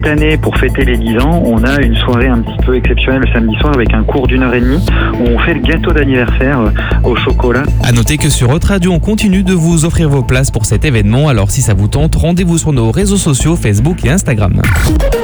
cette année, pour fêter les 10 ans, on a une soirée un petit peu exceptionnelle le samedi soir avec un cours d'1h30 où on fait le gâteau d'anniversaire au chocolat. À noter que sur Haute Radio, on continue de vous offrir vos places pour cet événement. Alors si ça vous tente, rendez-vous sur nos réseaux sociaux Facebook et Instagram.